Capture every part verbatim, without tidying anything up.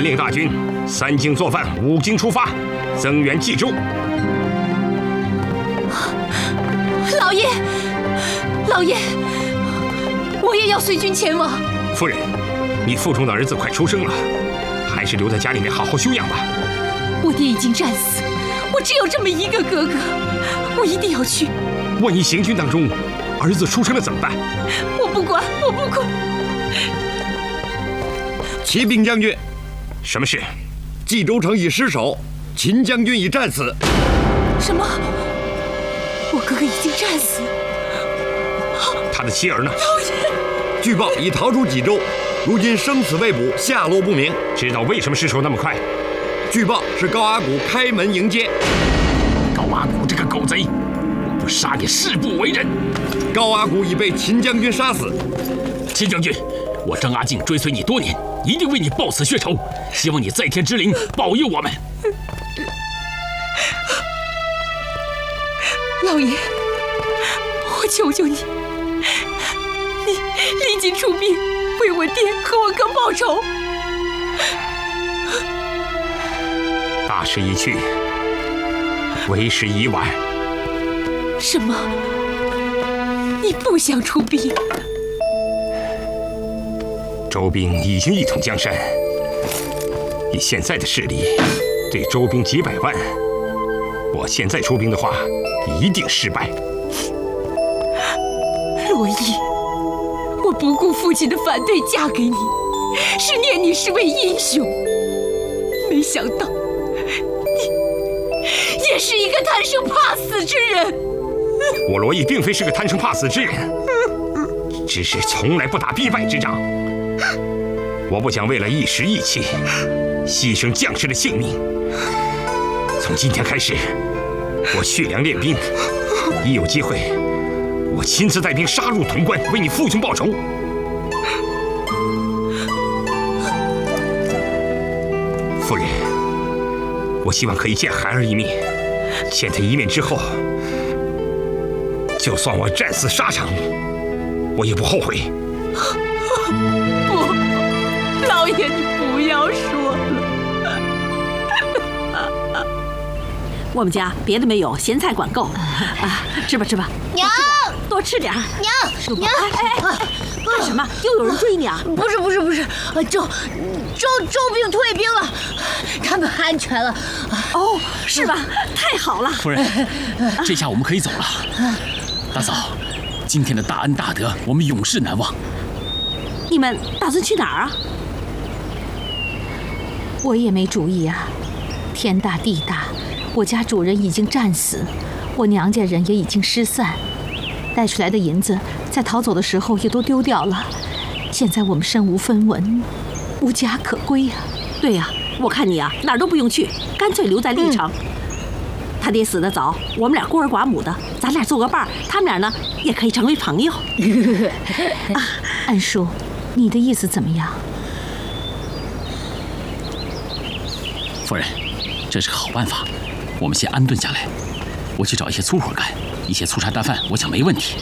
传令大军，三更做饭，五更出发，增援冀州。 老爷，老爷，我也要随军前往。 夫人，你腹中的儿子快出生了，还是留在家里面好好休养吧。 我爹已经战死，我只有这么一个哥哥，我一定要去。 万一行军当中儿子出生了怎么办？ 我不管，我不管。 启禀将军， 什么事？ 冀州城已失守，秦将军已战死。 什么？我哥哥已经战死？ 他的妻儿呢？ 老爷， 据报已逃出冀州，如今生死未卜，下落不明。 知道为什么失守那么快？ 据报是高阿骨开门迎接。 高阿骨这个狗贼，我不杀你誓不为人。 高阿骨已被秦将军杀死。 秦将军，我张阿敬追随你多年，一定为你报此血仇。希望你在天之灵保佑我们。 老爷，我求求你，你立即出兵，为我爹和我哥报仇。 大势已去，为时已晚。 什么？你不想出兵？ 周兵已经一统江山，以现在的势力，对周兵几百万，我现在出兵的话，一定失败。 罗毅，我不顾父亲的反对嫁给你，是念你是位英雄，没想到你也是一个贪生怕死之人。 我罗毅并非是个贪生怕死之人，只是从来不打必败之仗。我不想为了一时义气，牺牲将士的性命。从今天开始，我蓄粮练兵，一有机会，我亲自带兵杀入潼关，为你父兄报仇。夫人，我希望可以见孩儿一面，见他一面之后，就算我战死沙场，我也不后悔。 不，老爷，你不要说了。 我们家别的没有，咸菜管够啊！吃吧吃吧， 娘， 多吃点。 娘，娘， 哎哎，干什么？又有人追你啊？ 不是不是不是，周周周兵退兵了，他们安全了。 哦，是吧？太好了， 夫人，这下我们可以走了。大嫂，今天的大恩大德，我们永世难忘。 你们打算去哪儿啊？ 我也没主意啊，天大地大。我家主人已经战死，我娘家人也已经失散，带出来的银子在逃走的时候也都丢掉了。现在我们身无分文，无家可归呀、啊。 对呀、啊，我看你啊哪儿都不用去，干脆留在历城。嗯、他爹死得早，我们俩孤儿寡母的，咱俩做个伴儿，他们俩呢也可以成为朋友。 啊，安叔，你的意思怎么样？ 夫人，这是个好办法。我们先安顿下来，我去找一些粗活干，一些粗茶淡饭，我想没问题。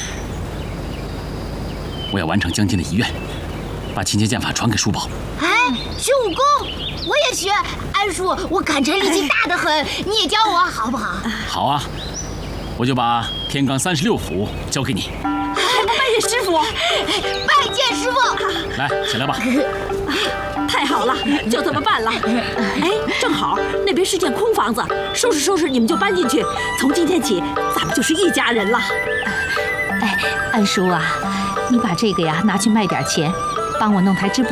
我要完成将军的遗愿，把秦家剑法传给叔宝。 哎，学武功，我也学。安叔，我感辰力气大得很，你也教我好不好？ 好啊，我就把天罡三十六符交给你。 还不拜见师傅？ 拜见师傅。 来，起来吧。 太好了，就这么办了。哎，正好那边是间空房子，收拾收拾你们就搬进去。从今天起，咱们就是一家人了。 哎，安叔啊，你把这个呀拿去卖点钱，帮我弄台织布